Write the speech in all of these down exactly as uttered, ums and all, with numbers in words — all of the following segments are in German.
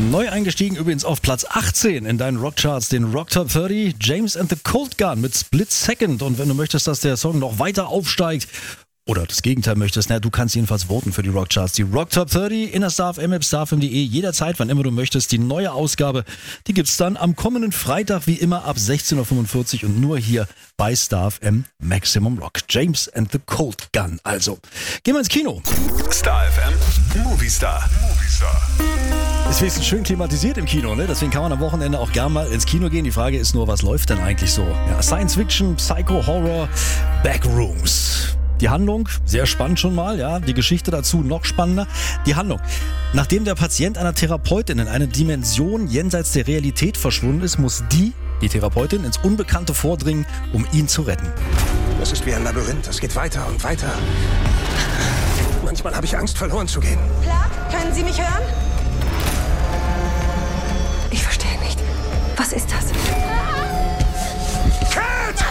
Neu eingestiegen übrigens auf Platz achtzehn in deinen Rockcharts, den Rock Top dreißig, James and the Cold Gun mit Split Second. Und wenn du möchtest, dass der Song noch weiter aufsteigt, oder das Gegenteil möchtest, na, du kannst jedenfalls voten für die Rockcharts. Die Rock Top dreißig, Innerstar F M, Star F M punkt de, jederzeit, wann immer du möchtest. Die neue Ausgabe, die gibt's dann am kommenden Freitag, wie immer, ab sechzehn Uhr fünfundvierzig und nur hier bei Star F M Maximum Rock. James and the Cold Gun. Also, gehen wir ins Kino. Star F M, Movie Star. Movie Star. Ist wenigstens schön klimatisiert im Kino, ne? Deswegen kann man am Wochenende auch gern mal ins Kino gehen. Die Frage ist nur, was läuft denn eigentlich so? Ja, Science Fiction, Psycho, Horror, Backrooms. Die Handlung, sehr spannend schon mal, ja. Die Geschichte dazu noch spannender. Die Handlung. Nachdem der Patient einer Therapeutin in eine Dimension jenseits der Realität verschwunden ist, muss die, die Therapeutin, ins Unbekannte vordringen, um ihn zu retten. Das ist wie ein Labyrinth. Das geht weiter und weiter. Manchmal habe ich Angst, verloren zu gehen. Clark, können Sie mich hören? Ich verstehe nicht. Was ist das? Cat!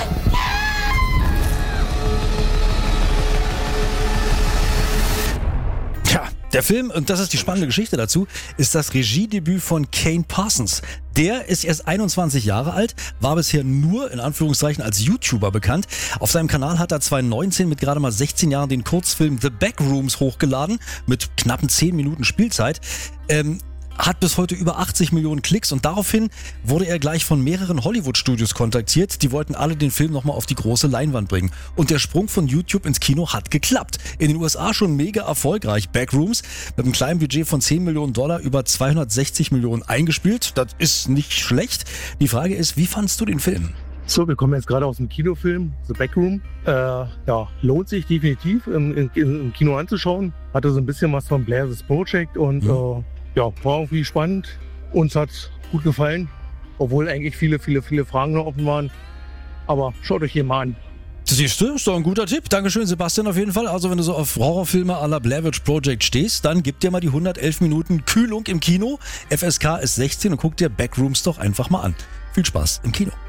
Tja, der Film, und das ist die spannende Geschichte dazu, ist das Regiedebüt von Kane Parsons. Der ist erst einundzwanzig Jahre alt, war bisher nur in Anführungszeichen als YouTuber bekannt. Auf seinem Kanal hat er zwanzig neunzehn mit gerade mal sechzehn Jahren den Kurzfilm The Backrooms hochgeladen mit knappen zehn Minuten Spielzeit. Ähm, hat bis heute über achtzig Millionen Klicks und daraufhin wurde er gleich von mehreren Hollywood-Studios kontaktiert. Die wollten alle den Film nochmal auf die große Leinwand bringen. Und der Sprung von YouTube ins Kino hat geklappt. In den U S A schon mega erfolgreich. Backrooms mit einem kleinen Budget von zehn Millionen Dollar über zweihundertsechzig Millionen eingespielt. Das ist nicht schlecht. Die Frage ist, wie fandst du den Film? So, wir kommen jetzt gerade aus dem Kinofilm The Backroom. Äh, ja, lohnt sich definitiv im, im, im Kino anzuschauen. Hatte so ein bisschen was von Blair's Project und mhm. äh, ja, war irgendwie spannend. Uns hat gut gefallen, obwohl eigentlich viele, viele, viele Fragen noch offen waren. Aber schaut euch hier mal an. Siehst du, ist doch ein guter Tipp. Dankeschön, Sebastian, auf jeden Fall. Also wenn du so auf Horrorfilme à la Blair Witch Project stehst, dann gib dir mal die hundertelf Minuten Kühlung im Kino. F S K ist sechzehn und guck dir Backrooms doch einfach mal an. Viel Spaß im Kino.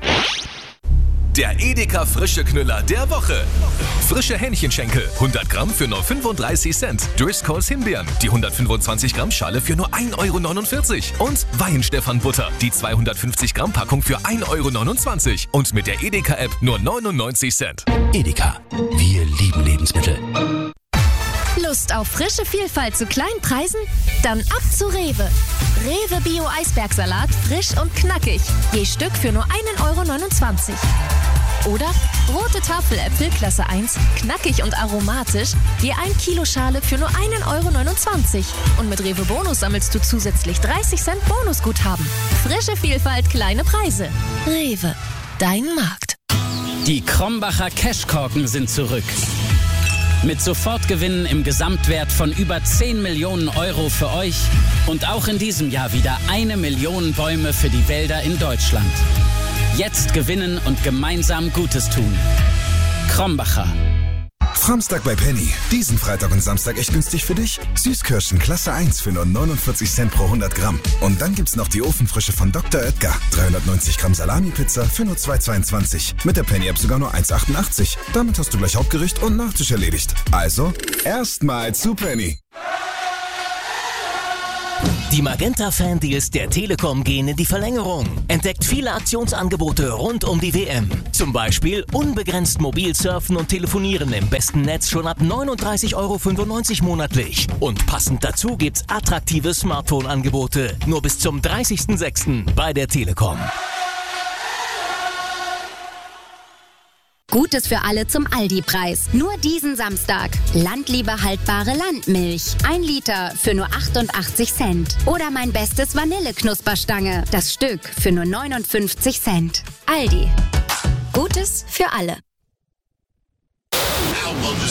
Der Edeka frische Knüller der Woche. Frische Hähnchenschenkel, hundert Gramm für nur fünfunddreißig Cent. Driscolls Himbeeren, die hundertfünfundzwanzig Gramm Schale für nur ein Euro neunundvierzig. Und Weihenstephan Butter, die zweihundertfünfzig Gramm Packung für ein Euro neunundzwanzig. Und mit der Edeka-App nur neunundneunzig Cent. Edeka, wir lieben Lebensmittel. Lust auf frische Vielfalt zu kleinen Preisen? Dann ab zu Rewe. Rewe Bio Eisbergsalat, frisch und knackig. Je Stück für nur ein Euro neunundzwanzig. Oder rote Tafeläpfel Klasse eins, knackig und aromatisch, je ein Kilo Schale für nur ein Euro neunundzwanzig. Und mit Rewe Bonus sammelst du zusätzlich dreißig Cent Bonusguthaben. Frische Vielfalt, kleine Preise. Rewe, dein Markt. Die Krombacher Cashkorken sind zurück. Mit Sofortgewinnen im Gesamtwert von über zehn Millionen Euro für euch und auch in diesem Jahr wieder eine Million Bäume für die Wälder in Deutschland. Jetzt gewinnen und gemeinsam Gutes tun. Krombacher. Samstag bei Penny. Diesen Freitag und Samstag echt günstig für dich. Süßkirschen Klasse eins für nur neunundvierzig Cent pro hundert Gramm. Und dann gibt's noch die Ofenfrische von Doktor Oetker. dreihundertneunzig Gramm Salami-Pizza für nur zwei Euro zweiundzwanzig. Mit der Penny-App sogar nur eins Euro achtundachtzig. Damit hast du gleich Hauptgericht und Nachtisch erledigt. Also, erstmal zu Penny. Die Magenta-Fan-Deals der Telekom gehen in die Verlängerung. Entdeckt viele Aktionsangebote rund um die W M. Zum Beispiel unbegrenzt mobil surfen und telefonieren im besten Netz schon ab neununddreißig Euro fünfundneunzig monatlich. Und passend dazu gibt's attraktive Smartphone-Angebote. Nur bis zum dreißigsten sechsten bei der Telekom. Gutes für alle zum Aldi-Preis. Nur diesen Samstag. Landliebe haltbare Landmilch. Ein Liter für nur achtundachtzig Cent. Oder mein bestes Vanille-Knusperstange. Das Stück für nur neunundfünfzig Cent. Aldi. Gutes für alle.